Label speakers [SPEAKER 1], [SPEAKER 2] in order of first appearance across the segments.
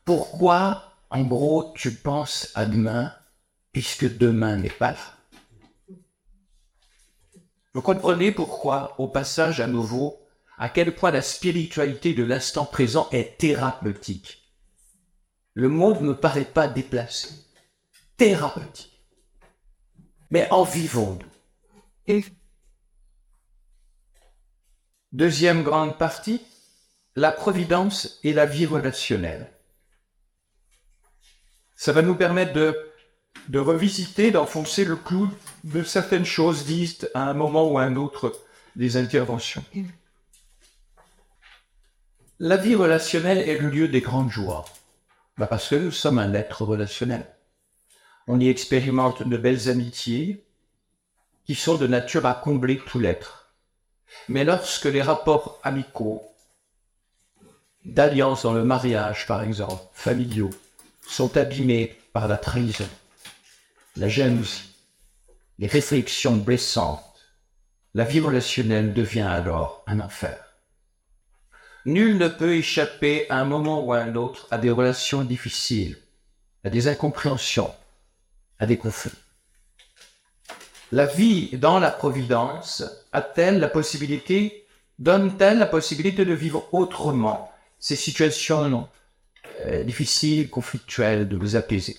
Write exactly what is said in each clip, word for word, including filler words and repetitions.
[SPEAKER 1] Pourquoi, en gros, tu penses à demain, puisque demain n'est pas là? Vous comprenez pourquoi, au passage à nouveau, à quel point la spiritualité de l'instant présent est thérapeutique. Le mot ne me paraît pas déplacé. Thérapeutique. Mais en vivons-nous. Et deuxième grande partie, la providence et la vie relationnelle. Ça va nous permettre de, de revisiter, d'enfoncer le clou de certaines choses dites à un moment ou à un autre des interventions. La vie relationnelle est le lieu des grandes joies, bah parce que nous sommes un être relationnel. On y expérimente de belles amitiés qui sont de nature à combler tout l'être. Mais lorsque les rapports amicaux, d'alliance dans le mariage par exemple, familiaux, sont abîmés par la trahison, la jalousie, les réflexions blessantes, la vie relationnelle devient alors un enfer. Nul ne peut échapper à un moment ou à un autre à des relations difficiles, à des incompréhensions, à des conflits. La vie dans la providence a-t-elle la possibilité, donne-t-elle la possibilité de vivre autrement ces situations euh, difficiles, conflictuelles, de les apaiser?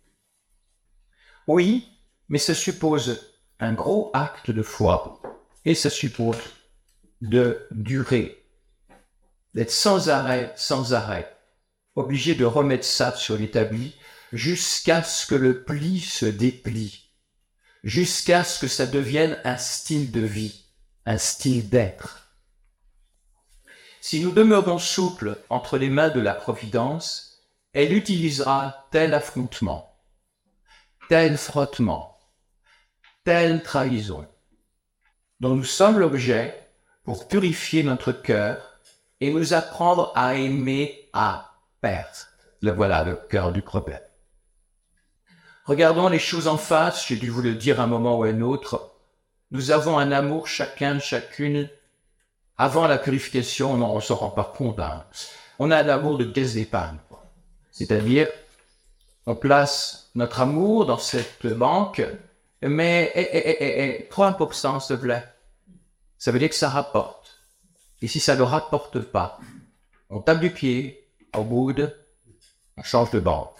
[SPEAKER 1] Oui, mais ça suppose un gros acte de foi et ça suppose de durer, d'être sans arrêt, sans arrêt, obligé de remettre ça sur l'établi jusqu'à ce que le pli se déplie, jusqu'à ce que ça devienne un style de vie, un style d'être. Si nous demeurons souples entre les mains de la Providence, elle utilisera tel affrontement, tel frottement, telle trahison, dont nous sommes l'objet pour purifier notre cœur et nous apprendre à aimer à perdre. Le voilà, le cœur du problème. Regardons les choses en face, j'ai dû vous le dire un moment ou un autre. Nous avons un amour chacun, chacune. Avant la purification, on ne s'en rend pas compte. Hein. On a un amour de caisse d'épargne. C'est-à-dire, on place notre amour dans cette banque, mais eh, eh, eh, eh, trois pour cent s'il te plaît. Ça veut dire que ça rapporte. Et si ça ne rapporte pas, on tape du pied, au bout de, on change de banque.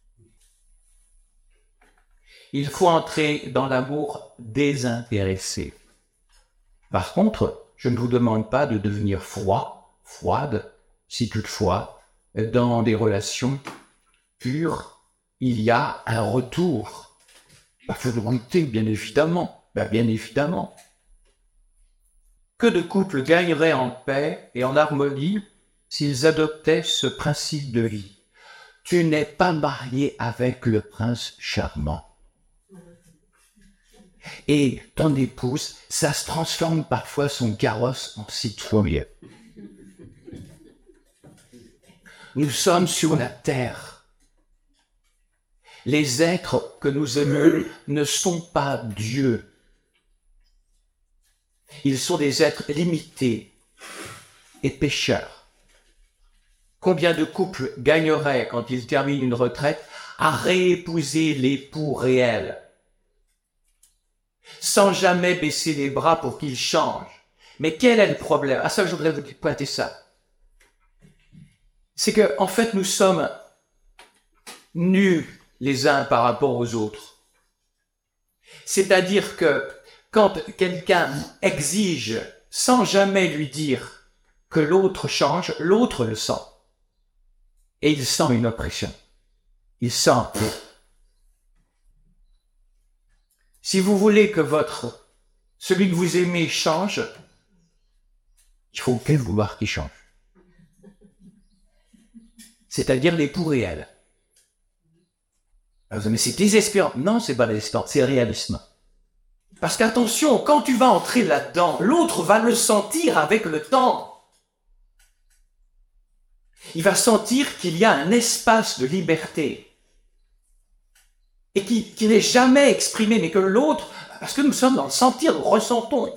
[SPEAKER 1] Il faut entrer dans l'amour désintéressé. Par contre, je ne vous demande pas de devenir froid, froide, si toutefois, dans des relations pures, il y a un retour. La volonté, bien évidemment, ben bien évidemment. Que de couples gagneraient en paix et en harmonie s'ils adoptaient ce principe de vie. Tu n'es pas marié avec le prince charmant. Et ton épouse, ça se transforme parfois son carrosse en citrouille. Nous sommes sur la terre. Les êtres que nous aimons ne sont pas Dieu. Ils sont des êtres limités et pécheurs. Combien de couples gagneraient, quand ils terminent une retraite, à réépouser l'époux réel, sans jamais baisser les bras pour qu'il change? Mais quel est le problème? Ah ça, je voudrais vous pointer ça. C'est que, en fait, nous sommes nus les uns par rapport aux autres. C'est-à-dire que quand quelqu'un exige, sans jamais lui dire que l'autre change, l'autre le sent. Et il sent une oppression. Il sent... Si vous voulez que votre, celui que vous aimez change, il faut bien vouloir qu'il change. C'est-à-dire l'époux réel. Alors, mais c'est désespérant. Non, c'est pas désespérant, c'est réalisme. Parce qu'attention, quand tu vas entrer là-dedans, l'autre va le sentir avec le temps. Il va sentir qu'il y a un espace de liberté. Et qui, qui n'est jamais exprimé, mais que l'autre, parce que nous sommes dans le sentir, nous ressentons.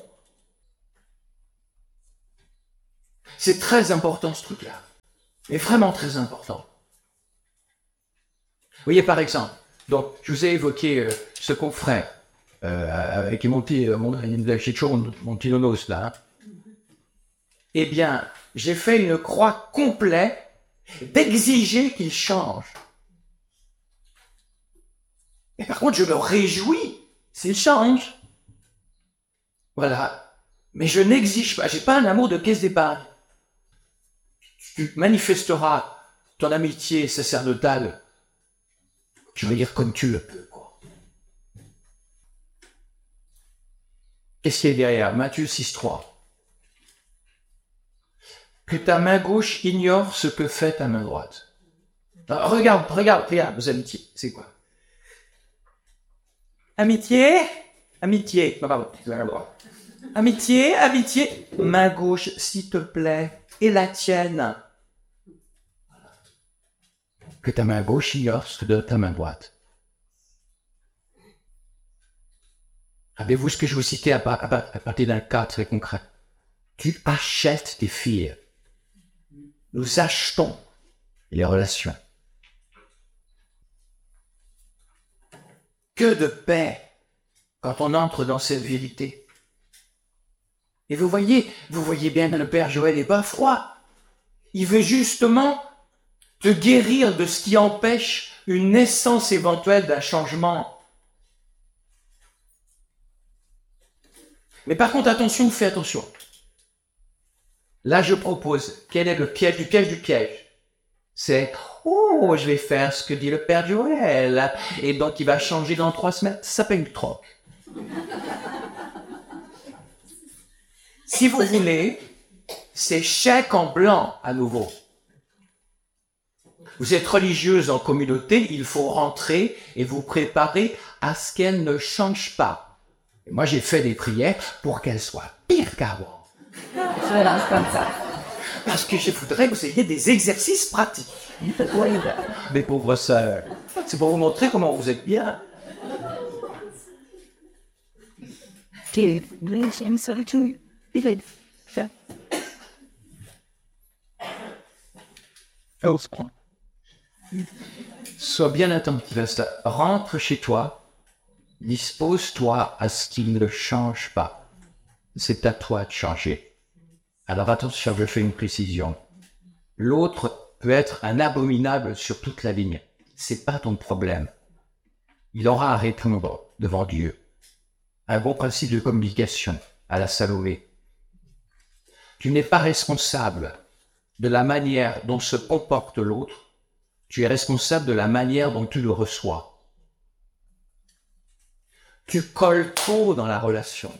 [SPEAKER 1] C'est très important ce truc-là. Mais vraiment très important. Vous voyez, par exemple, donc, je vous ai évoqué euh, ce confrère euh, avec mon petit, euh, mon, j'ai toujours mon, mon petit nonos là. Hein. Eh bien, j'ai fait une croix complète d'exiger qu'il change. Et par contre, je me réjouis s'il change. Voilà. Mais je n'exige pas, j'ai pas un amour de caisse d'épargne. Tu manifesteras ton amitié sacerdotale, je veux dire comme tu le peux. Qu'est-ce qu'il y a derrière? Matthieu six, trois. Que ta main gauche ignore ce que fait ta main droite. Alors, regarde, regarde, regarde, vos amitiés, c'est quoi? Amitié, amitié, non, pardon, c'est la droite. Amitié, amitié, main gauche, s'il te plaît, et la tienne. Que ta main gauche ignore ce que de ta main droite. Rappelez-vous ce que je vous citais à, à, à partir d'un cas très concret. Tu achètes des filles. Nous achetons les relations. Que de paix quand on entre dans cette vérité. Et vous voyez, vous voyez bien que le Père Joël n'est pas froid. Il veut justement te guérir de ce qui empêche une naissance éventuelle d'un changement. Mais par contre, attention, fais attention. Là, je propose, quel est le piège du piège du piège? C'est, oh, je vais faire ce que dit le Père Joël, et donc il va changer dans trois semaines. Ça s'appelle une troc. Si vous voulez, c'est chèque en blanc à nouveau. Vous êtes religieuse en communauté, il faut rentrer et vous préparer à ce qu'elle ne change pas. Et moi, j'ai fait des prières pour qu'elle soit pire qu'avant.
[SPEAKER 2] Je lance comme ça.
[SPEAKER 1] Parce que je voudrais que vous ayez des exercices pratiques. Mes pauvres sœurs, c'est pour vous montrer comment vous êtes bien. Sois bien attentif à ça. Rentre chez toi, dispose-toi à ce qu'il ne change pas. C'est à toi de changer. Alors attention, je fais une précision. L'autre peut être un abominable sur toute la ligne. C'est pas ton problème. Il aura à répondre devant Dieu. Un bon principe de communication à la Salomé. Tu n'es pas responsable de la manière dont se comporte l'autre. Tu es responsable de la manière dont tu le reçois. Tu colles trop dans la relation.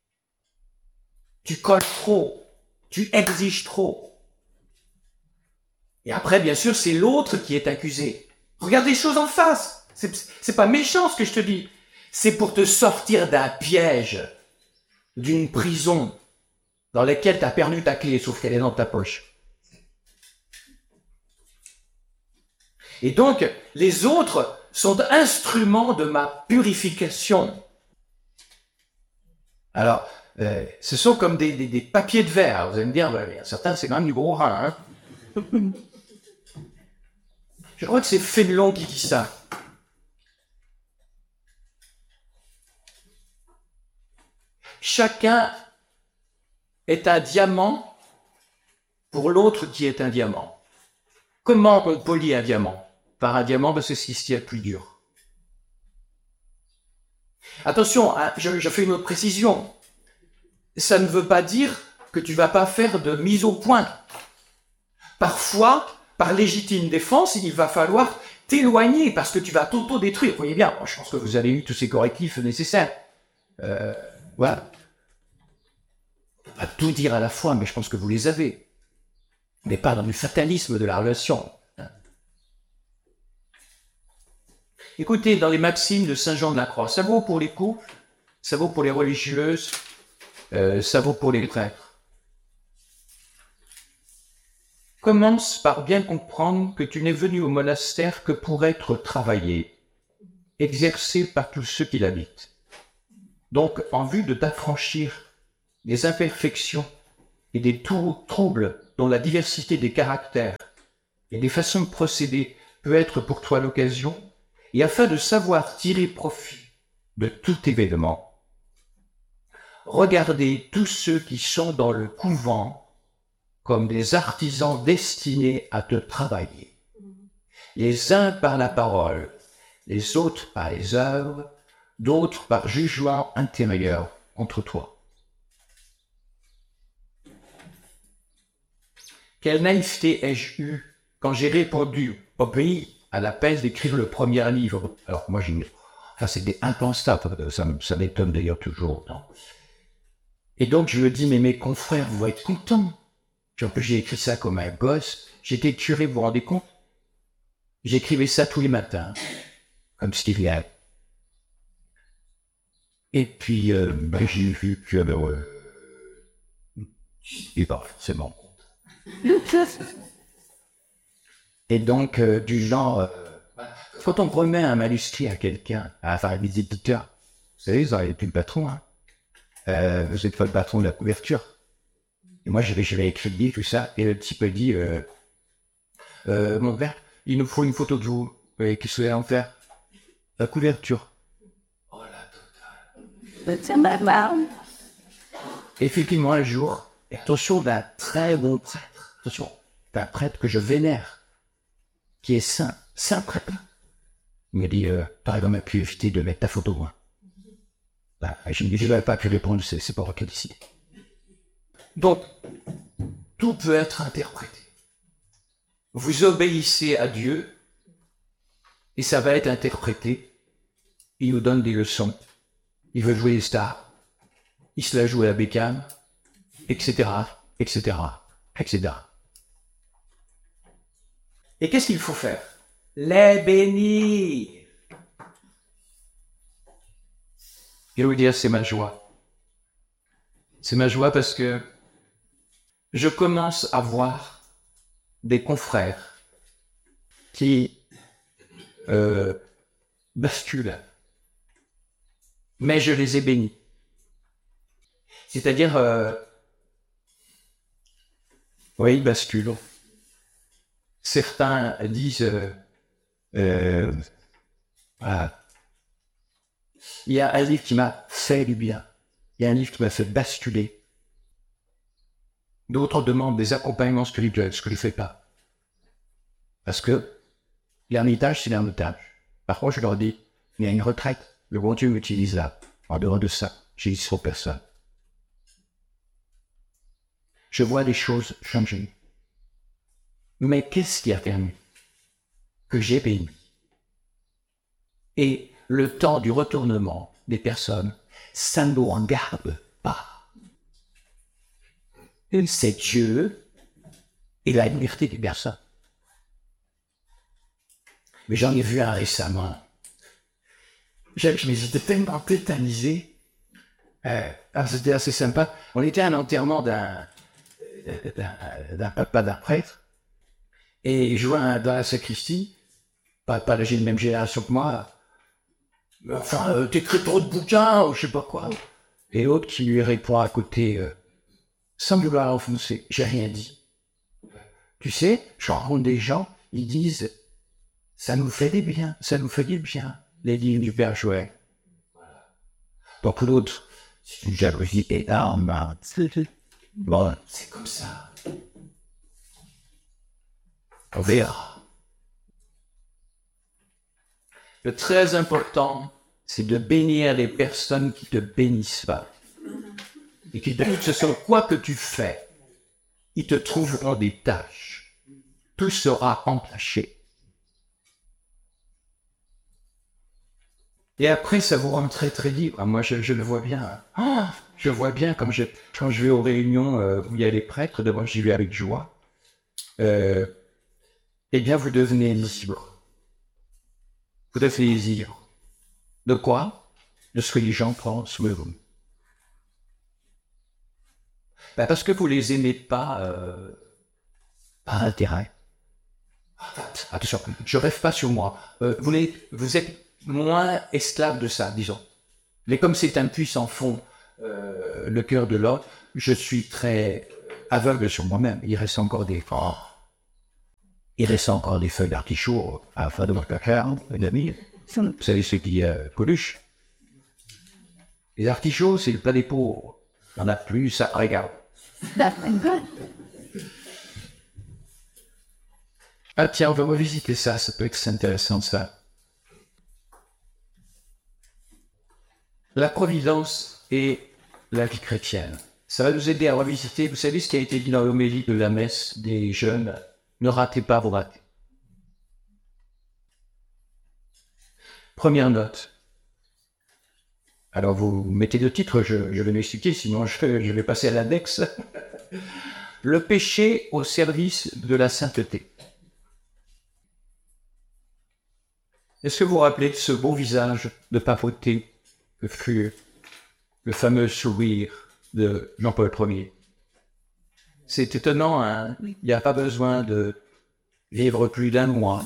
[SPEAKER 1] Tu colles trop. Tu exiges trop. Et après, bien sûr, c'est l'autre qui est accusé. Regarde les choses en face. C'est, c'est pas méchant ce que je te dis. C'est pour te sortir d'un piège, d'une prison dans laquelle tu as perdu ta clé, sauf qu'elle est dans ta poche. Et donc, les autres sont instruments de ma purification. Alors, euh, ce sont comme des, des, des papiers de verre. Vous allez me dire, bah, certains, c'est quand même du gros rein. Hein. Je crois que c'est Fénelon qui dit ça. Chacun est un diamant pour l'autre qui est un diamant. Comment on polit un diamant? Par un diamant, parce que c'est ce qui est le plus dur. Attention, hein, je, je fais une autre précision. Ça ne veut pas dire que tu ne vas pas faire de mise au point. Parfois, par légitime défense, il va falloir t'éloigner parce que tu vas t'auto-détruire. Vous voyez bien, moi, je pense que vous avez eu tous ces correctifs nécessaires. Euh, voilà. On ne peut pas tout dire à la fois, mais je pense que vous les avez. Mais pas dans le fatalisme de la relation. Écoutez, dans les maximes de Saint Jean de la Croix, ça vaut pour les couples, ça vaut pour les religieuses, euh, ça vaut pour les prêtres. Commence par bien comprendre que tu n'es venu au monastère que pour être travaillé, exercé par tous ceux qui l'habitent. Donc, en vue de t'affranchir des imperfections et des trou- troubles dont la diversité des caractères et des façons de procéder peut être pour toi l'occasion, et afin de savoir tirer profit de tout événement, regardez tous ceux qui sont dans le couvent comme des artisans destinés à te travailler, les uns par la parole, les autres par les œuvres, d'autres par jugement intérieur contre toi. Quelle naïveté ai-je eue quand j'ai répondu au pays à la peine d'écrire le premier livre. Alors moi, j'ai... Enfin, c'était impensable, ça, ça m'étonne d'ailleurs toujours. Non. Et donc, je me dis, mais mes confrères vont être contents. J'ai écrit ça comme un gosse. J'étais curé, vous vous rendez compte? J'écrivais ça tous les matins, comme Steve Ladd. Et puis, euh, ben, j'ai vu que... Euh, et pas forcément. Et donc, euh, du genre... Euh, quand on remet un manuscrit à quelqu'un, à enfin, les éditeurs, vous savez, ils n'auraient plus le patron, hein. Euh, vous n'êtes pas le patron de la couverture. Et moi, j'avais, j'avais écrit tout ça, et le type a dit, euh, euh, mon père, il nous faut une photo de vous. Et qu'est-ce que vous allez en faire? La couverture. Oh la totale. Effectivement, un jour, et attention d'un très bon prêtre, attention, d'un prêtre que je vénère, qui est saint, saint prêtre. Il m'a dit, euh, t'aurais quand même pu éviter de mettre ta photo, hein. Ben, je me dis, je n'avais pas pu répondre, c'est, c'est pas moi qui ai décidé. Donc, tout peut être interprété. Vous obéissez à Dieu, et ça va être interprété. Il nous donne des leçons. Il veut jouer les stars. Il se la joue à la bécane, et cetera, et cetera, et cetera. Et qu'est-ce qu'il faut faire? Les bénir. Je vais vous dire, c'est ma joie. C'est ma joie parce que je commence à voir des confrères qui euh, basculent. Mais je les ai bénis. C'est-à-dire, euh, oui, ils basculent. Certains disent, euh, euh, voilà. Il y a un livre qui m'a fait du bien. Il y a un livre qui m'a fait basculer. D'autres demandent des accompagnements spirituels, ce que je ne fais pas. Parce que l'ermitage, c'est l'ermitage. Par contre, je leur dis, il y a une retraite. Le bon Dieu m'utilise là. En dehors de ça, j'ai dit sur personne. Je vois les choses changer. Mais qu'est-ce qui a permis que j'ai béni? Et le temps du retournement des personnes, ça ne nous regarde pas. C'est Dieu et la liberté des personnes. Mais j'en ai vu un récemment. Je, je m'étais tellement tétanisé. Euh, c'était assez sympa. On était à un enterrement d'un, d'un, d'un papa, d'un prêtre. Et je vois un, dans la sacristie, pas, pas la même génération que moi, enfin, euh, t'écris trop de bouquins, ou je sais pas quoi. Et l'autre qui lui répond à côté, euh, sans vouloir enfoncer, j'ai rien dit. Tu sais, je rencontre des gens, ils disent, ça nous fait des biens, ça nous fait du bien, les livres du Père Joël. Donc l'autre, c'est une jalousie énorme. Hein. Bon, c'est comme ça. On verra. Le très important, c'est de bénir les personnes qui te bénissent pas. Et qui te disent, ce soit quoi que tu fais, ils te trouveront des tâches. Tout sera entaché. Et après, ça vous rend très très libre. Moi, je, je le vois bien. Ah, je vois bien comme je, quand je vais aux réunions euh, où il y a les prêtres, d'abord j'y vais avec joie. Euh, eh bien, vous devenez libre. Vous devenez libre. De quoi? De ce que les gens pensent, oui. Ben parce que vous les aimez pas, euh, par intérêt. Attention, je rêve pas sur moi. Euh, vous, les, vous êtes moins esclave de ça, disons. Mais comme c'est un puissant fond, euh, le cœur de l'autre, je suis très aveugle sur moi-même. Il reste encore des... Oh. Il reste encore des feuilles d'artichaut à la fin de votre carrière, les amis. Vous savez ce qui euh, coluche. Les artichauts, c'est le plat des pauvres. Il n'y en a plus, ça regarde. Ah tiens, on va revisiter ça, ça peut être intéressant ça. La providence et la vie chrétienne. Ça va nous aider à revisiter, vous savez ce qui a été dit dans l'homélie de la messe des jeunes, ne ratez pas vos ratés. Première note. Alors vous mettez le titre, je, je vais m'expliquer, sinon je, je vais passer à l'index. Le péché au service de la sainteté. Est-ce que vous vous rappelez de ce beau visage de papauté que fut le fameux sourire de Jean-Paul Ier? C'est étonnant, hein? Il n'y a pas besoin de vivre plus d'un mois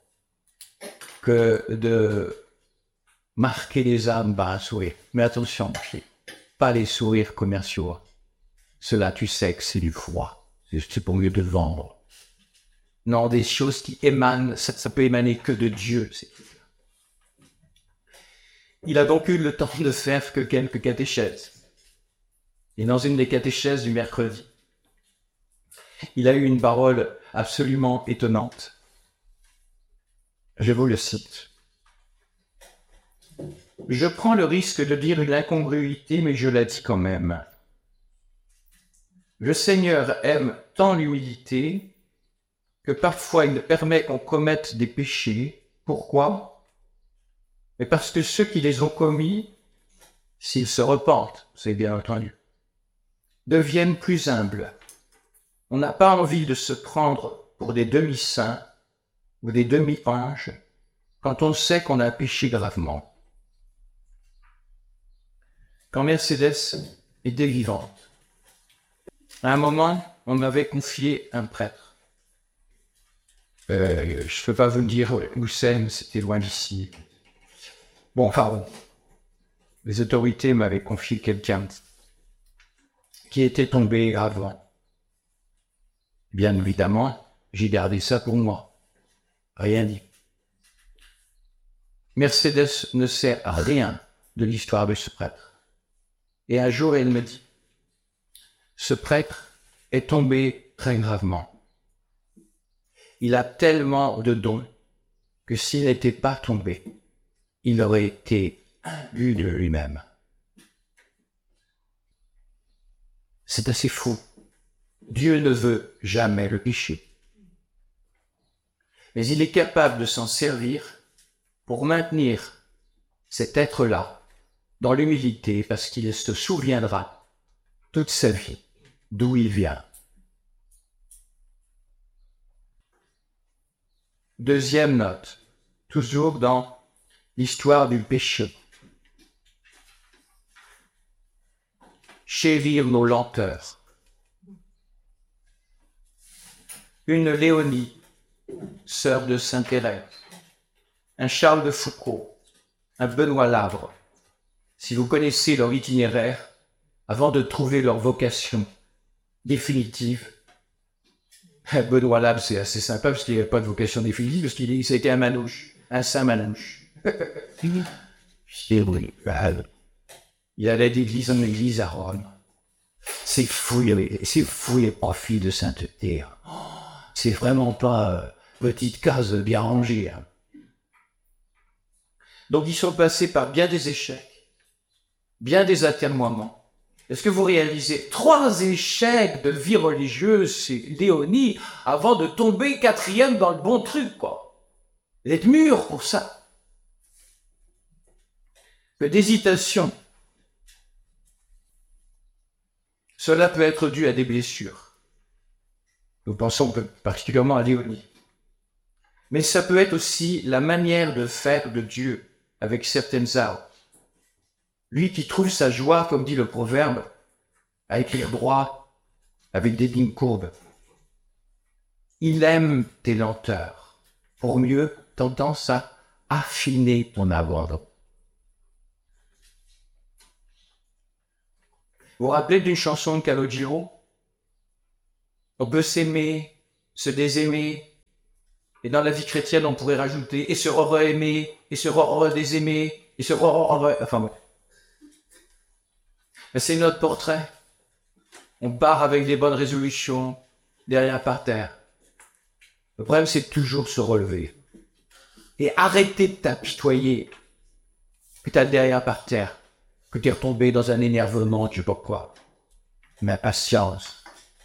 [SPEAKER 1] que de marquer les âmes par un sourire. Mais attention, pas les sourires commerciaux. Cela, tu sais que c'est du froid. C'est pour mieux de vendre. Non, des choses qui émanent, ça, ça peut émaner que de Dieu. Il a donc eu le temps de faire que quelques catéchèses. Et dans une des catéchèses du mercredi, il a eu une parole absolument étonnante. Je vous le cite. Je prends le risque de dire une incongruité, mais je la dis quand même. Le Seigneur aime tant l'humilité que parfois il permet qu'on commette des péchés. Pourquoi? Mais parce que ceux qui les ont commis, s'ils se repentent, c'est bien entendu, deviennent plus humbles. On n'a pas envie de se prendre pour des demi-saints ou des demi-anges quand on sait qu'on a péché gravement. Quand Mercedes était vivante, à un moment, on m'avait confié un prêtre. Euh, je ne peux pas vous dire où c'est, mais c'était loin d'ici. Bon, enfin, bon. Les autorités m'avaient confié quelqu'un qui était tombé gravement. Bien évidemment, j'ai gardé ça pour moi. Rien dit. Mercedes ne sait rien de l'histoire de ce prêtre. Et un jour, elle me dit, ce prêtre est tombé très gravement. Il a tellement de dons que s'il n'était pas tombé, il aurait été imbu de lui-même. C'est assez fou. Dieu ne veut jamais le péché. Mais il est capable de s'en servir pour maintenir cet être-là dans l'humilité, parce qu'il se souviendra toute sa vie d'où il vient. Deuxième note, toujours dans l'histoire du péché. Chérir nos lenteurs. Une Léonie, sœur de Sainte-Thérèse, un Charles de Foucault, un Benoît Labre. Si vous connaissez leur itinéraire, avant de trouver leur vocation définitive, Benoît Labre, c'est assez sympa parce qu'il n'a pas de vocation définitive, parce qu'il a été un manouche, un saint manouche. Il allait d'église en église à Rome. C'est fou, c'est fou les profils de sainteté. C'est vraiment pas euh, petite case bien rangée. Hein. Donc ils sont passés par bien des échecs, bien des atermoiements. Est-ce que vous réalisez trois échecs de vie religieuse chez Léonie avant de tomber quatrième dans le bon truc, quoi. Vous êtes mûrs pour ça. Que d'hésitation. Cela peut être dû à des blessures. Nous pensons particulièrement à Léonie. Mais ça peut être aussi la manière de faire de Dieu avec certaines âmes. Lui qui trouve sa joie, comme dit le proverbe, à écrire droit, avec des lignes courbes. Il aime tes lenteurs, pour mieux, tendance à affiner ton abandon. Vous vous rappelez d'une chanson de Calogero? On peut s'aimer, se désaimer, Et dans la vie chrétienne, on pourrait rajouter « et se re-aimer, et se re-désaimer, et se re... » Enfin bon. Mais c'est notre portrait. On part avec des bonnes résolutions, derrière par terre. Le problème, c'est de toujours se relever. Et arrêter de t'apitoyer que t'as derrière par terre, que t'es retombé dans un énervement, je sais pas quoi. Mais patience.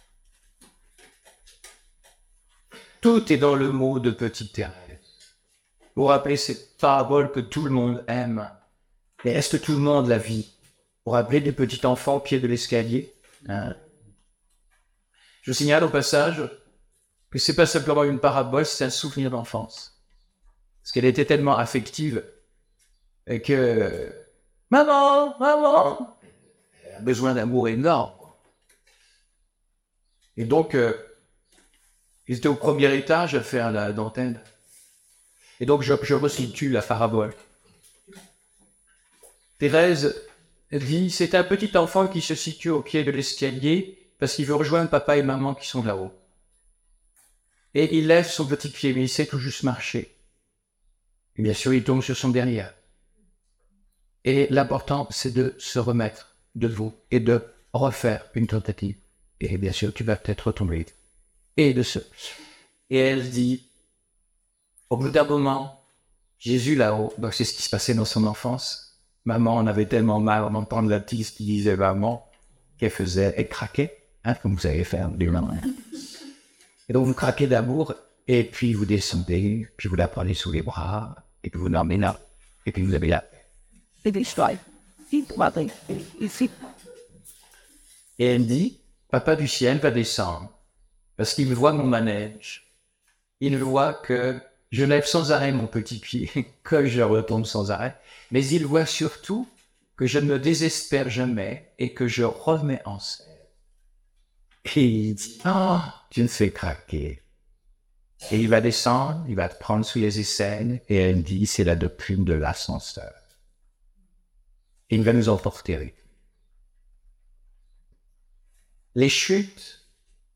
[SPEAKER 1] Tout est dans le mot de Petite Thérèse. Vous vous rappelez cette parabole que tout le monde aime. Mais est-ce que tout le monde la vit? Vous vous rappelez des petits enfants au pied de l'escalier, hein? Je signale au passage que c'est pas simplement une parabole, c'est un souvenir d'enfance. Parce qu'elle était tellement affective et que « Maman, maman !» Elle a besoin d'amour énorme. Et donc, euh, ils étaient au premier étage à faire la dentelle. Et donc, je, je resitue la parabole. Thérèse dit « C'est un petit enfant qui se situe au pied de l'escalier parce qu'il veut rejoindre papa et maman qui sont là-haut. Et il lève son petit pied, mais il sait tout juste marcher. Et bien sûr, il tombe sur son derrière. Et l'important, c'est de se remettre debout et de refaire une tentative. Et bien sûr, tu vas peut-être retomber. Et de ce. Et elle dit, au bout d'un moment, Jésus là-haut, donc c'est ce qui se passait dans son enfance. Maman en avait tellement mal d'entendre la petite qui disait maman, qu'elle faisait, elle craquait, hein, comme vous savez faire du maman. Et donc vous craquez d'amour, et puis vous descendez, puis vous la prenez sous les bras, et puis vous l'emmenez là, et puis vous avez là. Et elle dit, papa du ciel va descendre, parce qu'il voit mon manège. Il voit que je lève sans arrêt mon petit pied, que je retombe sans arrêt, mais il voit surtout que je ne me désespère jamais et que je remets en scène. Et il dit, ah, oh, tu me fais craquer. Et il va descendre, il va te prendre sous les aisselles, et elle dit, c'est la doctrine de l'ascenseur. Et il va nous emporter. Les chutes,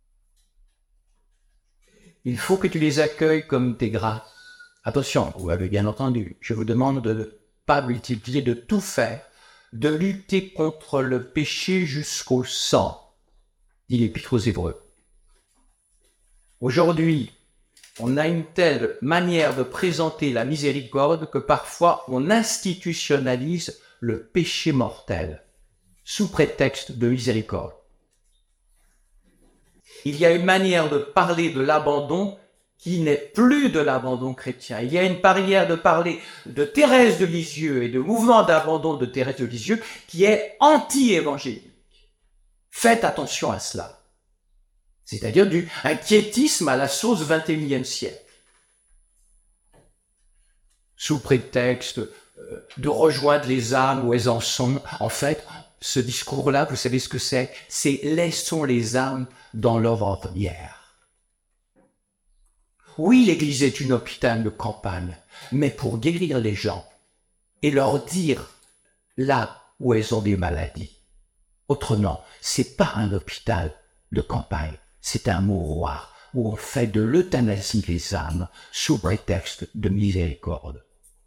[SPEAKER 1] il faut que tu les accueilles comme tes grâces. Attention, vous avez bien entendu, je vous demande de ne pas multiplier, de tout faire, de lutter contre le péché jusqu'au sang, dit l'Épître aux Hébreux. Aujourd'hui, on a une telle manière de présenter la miséricorde que parfois on institutionnalise le péché mortel sous prétexte de miséricorde. Il y a une manière de parler de l'abandon qui n'est plus de l'abandon chrétien. Il y a une manière de parler de Thérèse de Lisieux et de mouvement d'abandon de Thérèse de Lisieux qui est anti-évangélique. Faites attention à cela. C'est-à-dire du un quiétisme à la sauce vingt et unième siècle. Sous prétexte euh, de rejoindre les âmes où elles en sont. En fait, ce discours-là, vous savez ce que c'est? C'est « laissons les âmes dans leur ornière ». Oui, l'Église est une hôpital de campagne, mais pour guérir les gens et leur dire là où elles ont des maladies. Autrement, c'est pas un hôpital de campagne, c'est un mouroir où on fait de l'euthanasie des âmes sous prétexte de miséricorde.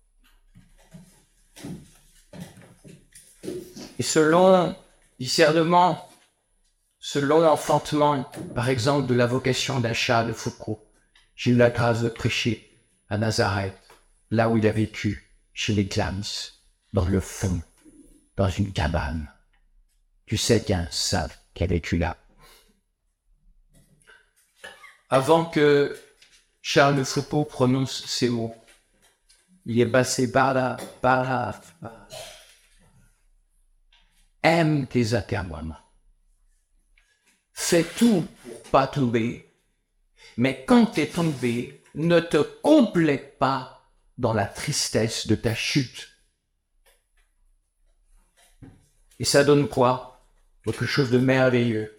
[SPEAKER 1] Et selon discernement, selon l'enfantement, par exemple, de la vocation d'un Charles de Foucault, j'ai eu la grâce de prêcher à Nazareth, là où il a vécu, chez les Clames, dans le fond, dans une cabane. Tu sais qu'il y a un saint qui a vécu là. Avant que Charles de Foucault prononce ces mots, il est passé par là, par là, par là. Aime tes atermoiements. Fais tout pour pas tomber. Mais quand tu es tombé, ne te complète pas dans la tristesse de ta chute. Et ça donne quoi? Quelque chose de merveilleux.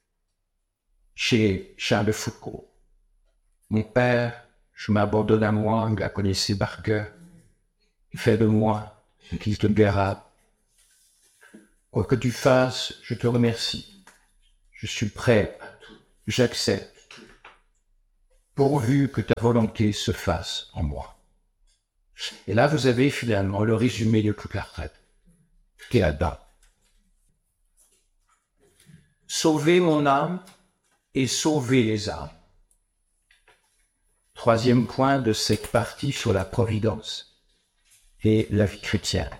[SPEAKER 1] Chez Charles de Foucault. Mon père, je m'abandonne à moi, il la connaissait par cœur. Il fait de moi ce qu'il te verra. Quoi que tu fasses, je te remercie. Je suis prêt à tout. J'accepte. pourvu que ta volonté se fasse en moi. Et là, vous avez finalement le résumé de toute la retraite. Tout est là-dedans. Sauver mon âme et sauver les âmes. Troisième point de cette partie sur la providence et la vie chrétienne.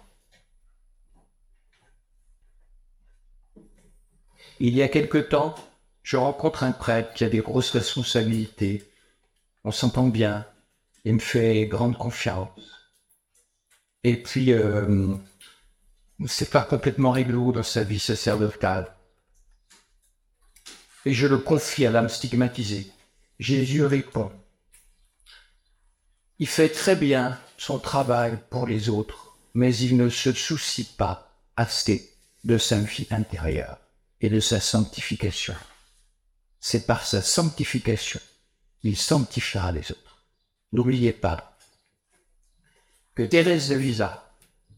[SPEAKER 1] Il y a quelque temps, je rencontre un prêtre qui a des grosses responsabilités. On s'entend bien. Il me fait grande confiance. Et puis, euh, c'est pas complètement réglo dans sa vie sacerdotale. Et je le confie à l'âme stigmatisée. Jésus répond. Il fait très bien son travail pour les autres, mais il ne se soucie pas assez de sa vie intérieure et de sa sanctification. C'est par sa sanctification qu'il sanctifiera les autres. N'oubliez pas que Thérèse de Lisieux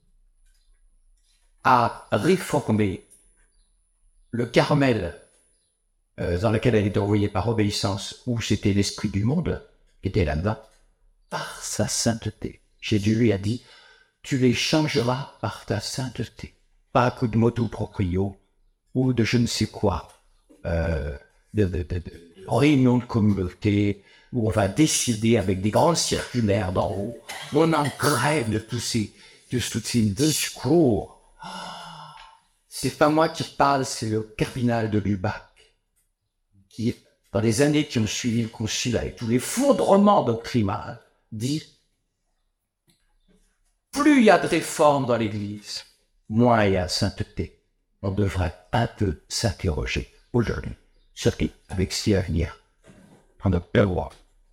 [SPEAKER 1] a réformé le Carmel euh, dans lequel elle était envoyée par obéissance, où c'était l'esprit du monde qui était là-dedans, par sa sainteté. Jésus lui a dit, tu les changeras par ta sainteté, pas à coup de motu proprio ou de je ne sais quoi, euh, de, de, de, de réunion de communauté, où on va décider avec des grands circulaires d'en haut, on en crève de tous ces, de tous ces discours. C'est pas moi qui parle, c'est le cardinal de Lubac, qui, dans les années qui ont suivi le concile, avec tous les foudrements doctrinaux, dit plus il y a de réformes dans l'Église, moins il y a de sainteté. On devrait un peu s'interroger aujourd'hui, surtout avec ce qui est à venir. On a peur de voir.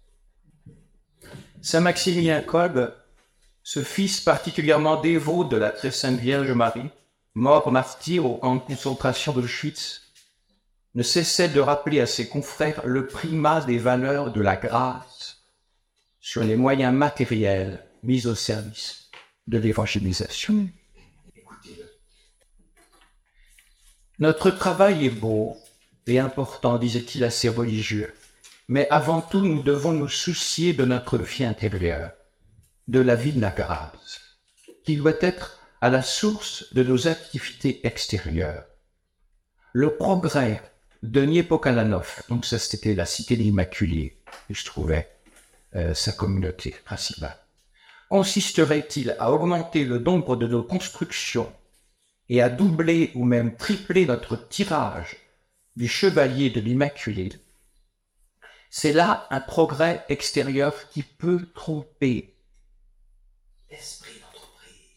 [SPEAKER 1] Saint Maximilien Kolbe, ce fils particulièrement dévot de la très sainte Vierge Marie, mort martyr au camp de concentration d'Auschwitz, ne cessait de rappeler à ses confrères le primat des valeurs de la grâce sur les moyens matériels mis au service de l'évangélisation. Écoutez-le. Notre travail est beau et important, disait-il à ses religieux, mais avant tout, nous devons nous soucier de notre vie intérieure, de la vie de la grâce, qui doit être à la source de nos activités extérieures. Le progrès de Niepokalanov, donc ça c'était la cité de l'Immaculée, où je trouvais euh, sa communauté principale, consisterait-il à augmenter le nombre de nos constructions et à doubler ou même tripler notre tirage du chevalier de l'Immaculée? C'est là un progrès extérieur qui peut tromper l'esprit d'entreprise.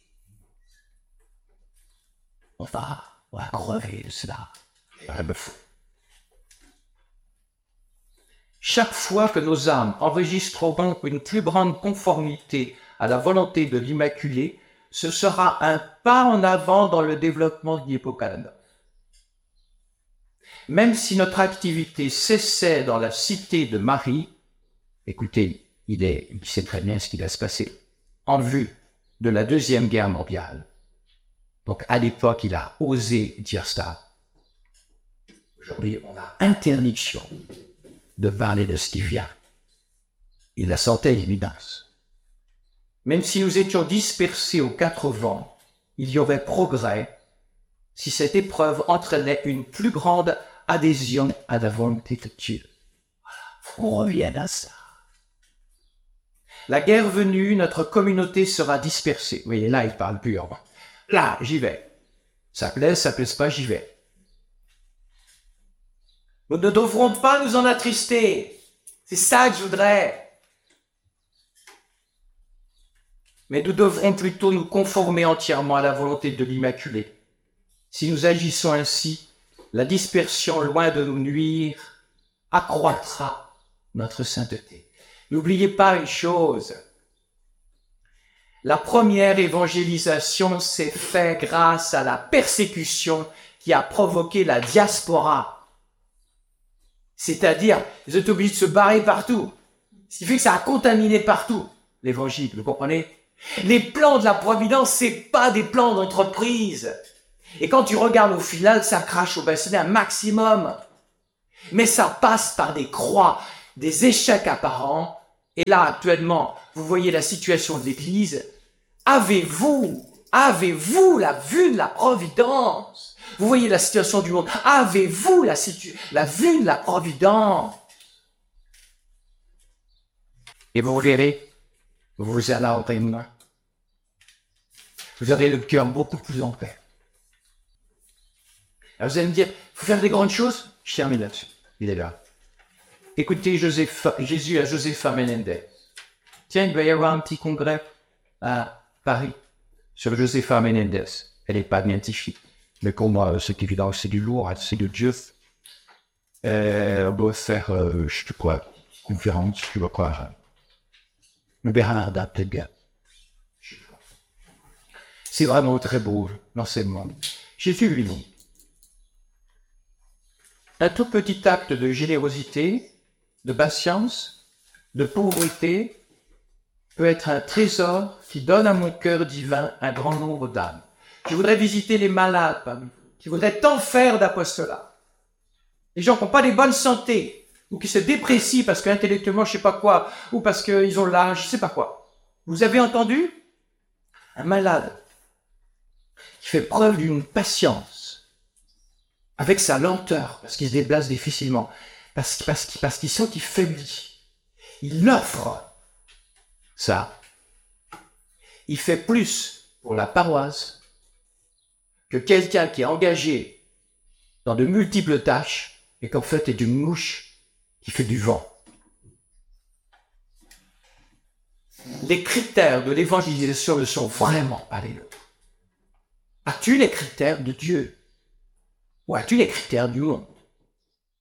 [SPEAKER 1] On va, on va crever de cela. Chaque fois que nos âmes enregistreront une plus grande conformité à la volonté de l'Immaculée, ce sera un pas en avant dans le développement de Niepokalanov. Même si notre activité cessait dans la cité de Marie, écoutez, il, est, il sait très bien ce qui va se passer, en vue de la Deuxième Guerre mondiale. Donc à l'époque, il a osé dire ça. Aujourd'hui, on a interdiction de parler de ce qui vient. Il la sentait l'évidence. Même si nous étions dispersés aux quatre vents, il y aurait progrès si cette épreuve entraînait une plus grande adhésion à la volonté de Dieu. Voilà, on revient à ça. La guerre venue, notre communauté sera dispersée. Vous voyez, là, il parle pur. Là, j'y vais. Ça plaise, ça plaise pas, j'y vais. Nous ne devrons pas nous en attrister. C'est ça que je voudrais. Mais nous devrons plutôt nous conformer entièrement à la volonté de l'Immaculée. Si nous agissons ainsi, la dispersion, loin de nous nuire, accroîtra notre sainteté. N'oubliez pas une chose. La première évangélisation s'est faite grâce à la persécution qui a provoqué la diaspora. C'est-à-dire, ils étaient obligés de se barrer partout. Ce qui fait que ça a contaminé partout l'évangile, vous comprenez? Les plans de la providence, c'est pas des plans d'entreprise. Et quand tu regardes au final, ça crache au bassinet un maximum. Mais ça passe par des croix. des échecs apparents. Et là, actuellement, vous voyez la situation de l'Église. Avez-vous, avez-vous la vue de la providence? Vous voyez la situation du monde. Avez-vous la, situ- la vue de la providence? Et vous verrez, vous allez entendre. Vous aurez le cœur beaucoup plus en paix. Alors vous allez me dire, il faut faire des grandes choses. Je termine là-dessus. Il est là. Écoutez Joseph, Jésus à Josefa Menendez. Tiens, il va y avoir un petit congrès à Paris sur Josefa Menendez. Elle n'est pas scientifique. Mais comme moi, c'est évident, c'est du lourd, c'est de Dieu. Euh, on doit faire, euh, je sais quoi, conférence, je sais pas quoi. Mais Bernard peut-être bien. C'est vraiment très beau, l'enseignement. Jésus lui dit, un tout petit acte de générosité, de patience, de pauvreté, peut être un trésor qui donne à mon cœur divin un grand nombre d'âmes. Je voudrais visiter les malades parmi vous, qui voudraient tant faire d'apostolat. Les gens qui n'ont pas des bonnes santé, ou qui se déprécient parce qu'intellectuellement, je ne sais pas quoi, ou parce qu'ils ont l'âge, je ne sais pas quoi. Vous avez entendu? Un malade qui fait preuve d'une patience, avec sa lenteur, parce qu'il se déplace difficilement, parce, parce, parce qu'il sent qu'il faiblit. Il offre ça. Il fait plus pour la paroisse que quelqu'un qui est engagé dans de multiples tâches et qu'en fait est une mouche qui fait du vent. Les critères de l'évangélisation ne sont vraiment pas les nôtres. As-tu les critères de Dieu? Ou as-tu les critères du monde?